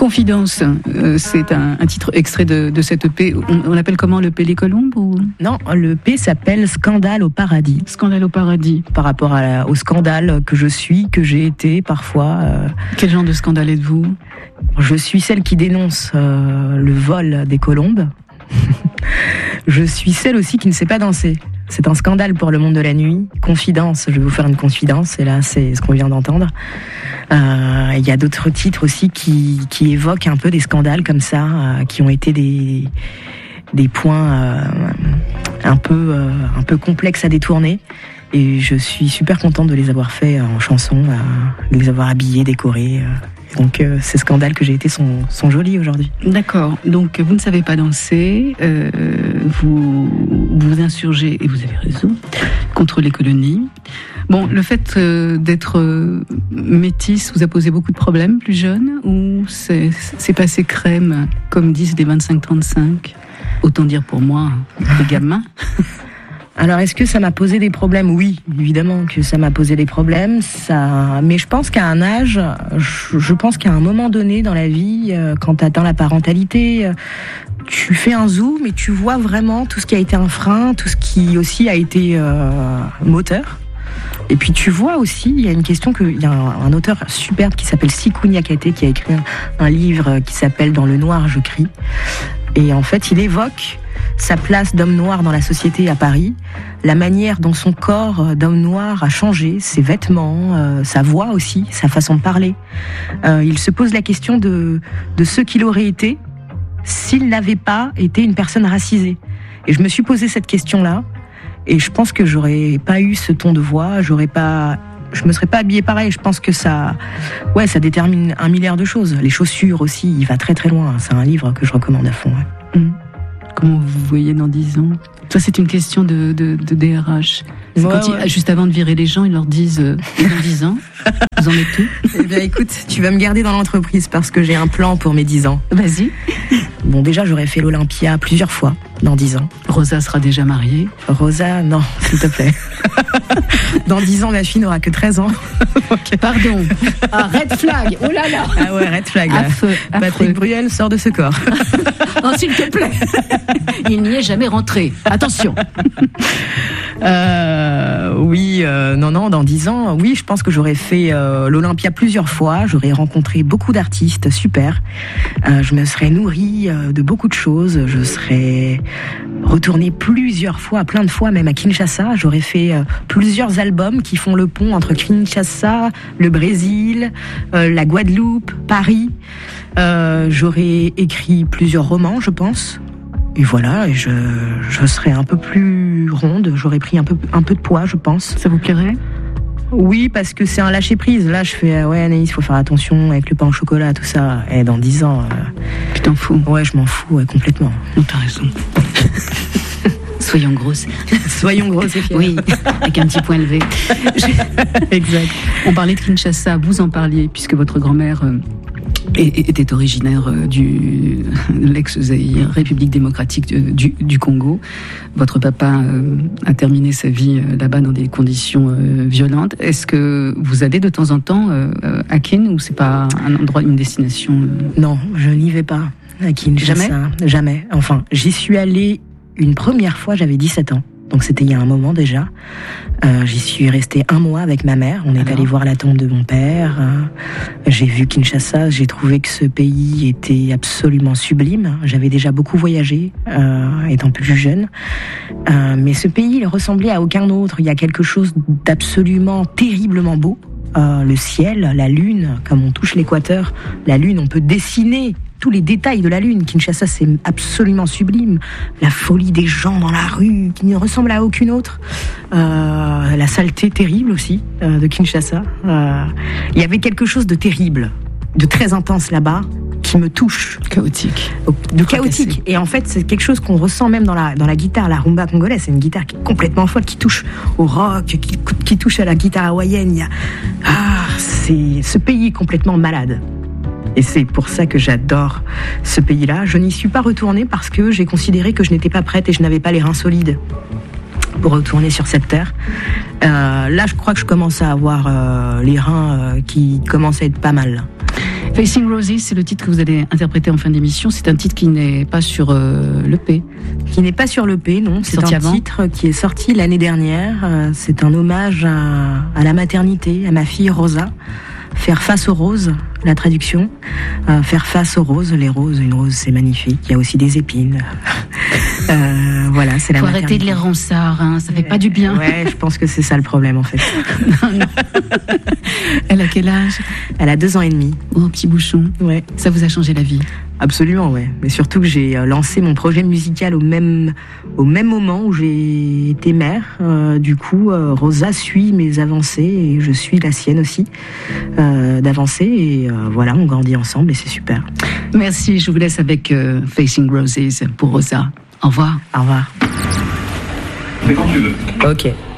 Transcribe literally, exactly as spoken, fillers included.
Confidence, euh, c'est un, un titre extrait de, de cette E P. On, on l'appelle comment, l'E P Les Colombes ou... Non, l'E P s'appelle Scandale au paradis. Scandale au paradis. Par rapport à la, au scandale que je suis, que j'ai été parfois. Euh... Quel genre de scandale êtes-vous ? Je suis celle qui dénonce euh, le vol des colombes. Je suis celle aussi qui ne sait pas danser. C'est un scandale pour le monde de la nuit. Confidence, je vais vous faire une confidence, et là c'est ce qu'on vient d'entendre. Euh, il y a d'autres titres aussi qui, qui évoquent un peu des scandales comme ça, euh, qui ont été des, des points euh, un, peu, euh, un peu complexes à détourner. Et je suis super contente de les avoir faits en chanson, euh, de les avoir habillés, décorés. Euh. Donc euh, ces scandales que j'ai été sont, sont jolis aujourd'hui. D'accord, donc vous ne savez pas danser, euh, vous vous insurgez, et vous avez raison, contre les colonies. Bon, le fait euh, d'être euh, métisse vous a posé beaucoup de problèmes plus jeune, ou c'est, c'est passé crème, comme disent les vingt-cinq trente-cinq ? Autant dire pour moi, les gamins. Alors, est-ce que ça m'a posé des problèmes ? Oui, évidemment que ça m'a posé des problèmes. Ça, mais je pense qu'à un âge, je, je pense qu'à un moment donné dans la vie, euh, quand tu atteins la parentalité, euh, tu fais un zoom et tu vois vraiment tout ce qui a été un frein, tout ce qui aussi a été euh, moteur. Et puis tu vois aussi, il y a une question que il y a un, un auteur superbe qui s'appelle Sekou Niakate qui a écrit un, un livre qui s'appelle Dans le noir je crie. Et en fait, il évoque sa place d'homme noir dans la société à Paris, la manière dont son corps d'homme noir a changé, ses vêtements, euh, sa voix aussi, sa façon de parler. Euh, il se pose la question de, de ce qu'il aurait été s'il n'avait pas été une personne racisée. Et je me suis posé cette question-là, et je pense que j'aurais pas eu ce ton de voix, j'aurais pas... je me serais pas habillée pareil. Je pense que ça, ouais, ça détermine un milliard de choses. Les chaussures aussi, il va très très loin. C'est un livre que je recommande à fond. Ouais. Mmh. Comment vous voyez dans dix ans ? Ça, c'est une question de, de, de D R H. C'est ouais, quand ouais. Ils, juste avant de virer les gens, ils leur disent euh, dans dix ans, vous en êtes où ? Eh bien, écoute, tu vas me garder dans l'entreprise parce que j'ai un plan pour mes dix ans. Vas-y. Bon, déjà, j'aurais fait l'Olympia plusieurs fois dans dix ans. Rosa sera déjà mariée ? Rosa, non, s'il te plaît. Dans dix ans, ma fille n'aura que treize ans. Okay. Pardon. Ah, red flag. Oh là là. Ah ouais, red flag. À feu, à Patrick feu. Bruel sort de ce corps. Oh, s'il te plaît. Il n'y est jamais rentré. Attention. Euh, oui, euh, non, non, dans dix ans, oui, je pense que j'aurais fait euh, l'Olympia plusieurs fois. J'aurais rencontré beaucoup d'artistes, super. Euh, je me serais nourrie euh, de beaucoup de choses. Je serais retournée plusieurs fois, plein de fois, même à Kinshasa. J'aurais fait euh, plusieurs albums qui font le pont entre Kinshasa, le Brésil, euh, la Guadeloupe, Paris. Euh, j'aurais écrit plusieurs romans, je pense. Et voilà, et je, je serais un peu plus ronde, j'aurais pris un peu, un peu de poids, je pense. Ça vous plairait ? Oui, parce que c'est un lâcher-prise. Là, je fais, ouais, Anaïs, faut faire attention avec le pain au chocolat, tout ça. Et dans dix ans... Euh, tu t'en fous ? Ouais, je m'en fous, ouais, complètement. Non, t'as raison. Soyons grosses. Soyons grosses et fières. Oui, avec un petit point levé. Exact. On parlait de Kinshasa, vous en parliez, puisque votre grand-mère... Euh, était originaire du l'ex-Zaïre, République démocratique du, du Congo. Votre papa a terminé sa vie là-bas dans des conditions violentes. Est-ce que vous allez de temps en temps à Kin, ou c'est pas un endroit, une destination ? Non, je n'y vais pas à Kinshasa. Jamais ? Jamais. Enfin, j'y suis allée une première fois, j'avais dix-sept ans. Donc c'était il y a un moment déjà. Euh, j'y suis restée un mois avec ma mère. On est allé voir la tombe de mon père. Euh, j'ai vu Kinshasa. J'ai trouvé que ce pays était absolument sublime. J'avais déjà beaucoup voyagé, euh, étant plus jeune. Euh, mais ce pays, il ressemblait à aucun autre. Il y a quelque chose d'absolument terriblement beau. Euh, le ciel, la lune, comme on touche l'équateur, la lune, on peut dessiner tous les détails de la lune. Kinshasa, c'est absolument sublime. La folie des gens dans la rue, qui ne ressemble à aucune autre. Euh, la saleté terrible aussi euh, de Kinshasa. Euh, il y avait quelque chose de terrible, de très intense là-bas, qui me touche. Chaotique. De chaotique. Et en fait, c'est quelque chose qu'on ressent même dans la, dans la guitare, la rumba congolaise. C'est une guitare qui est complètement folle, qui touche au rock, qui, qui touche à la guitare hawaïenne. Il y a... Ah, c'est ce pays est complètement malade. Et c'est pour ça que j'adore ce pays-là. Je n'y suis pas retournée parce que j'ai considéré que je n'étais pas prête et je n'avais pas les reins solides pour retourner sur cette terre. Euh, là, je crois que je commence à avoir euh, les reins euh, qui commencent à être pas mal. Facing Roses, c'est le titre que vous allez interpréter en fin d'émission. C'est un titre qui n'est pas sur euh, l'E P. Qui n'est pas sur l'E P, non. C'est sorti un avant. titre qui est sorti l'année dernière. C'est un hommage à, à la maternité, à ma fille Rosa. Faire face aux roses, la traduction. Euh, faire face aux roses, les roses, une rose c'est magnifique. Il y a aussi des épines. euh, voilà, c'est la Faut maternité. arrêter de les ronsard, hein, ça fait pas du bien. Ouais, je pense que c'est ça le problème en fait. Non, non. Elle a quel âge? Elle a deux ans et demi. Oh, petit bouchon. Ouais. Ça vous a changé la vie? Absolument, ouais. Mais surtout que j'ai lancé mon projet musical au même au même moment où j'ai été mère. Euh, du coup, euh, Rosa suit mes avancées et je suis la sienne aussi euh, d'avancer. Et euh, voilà, on grandit ensemble et c'est super. Merci. Je vous laisse avec euh, Facing Roses pour Rosa. Au revoir. Au revoir. C'est quand tu veux. Ok.